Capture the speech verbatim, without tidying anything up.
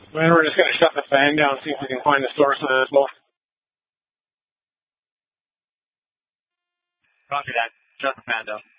Then we're just going to shut the fan down and see if we can find the source of the smoke. Copy that. Shut the fan down.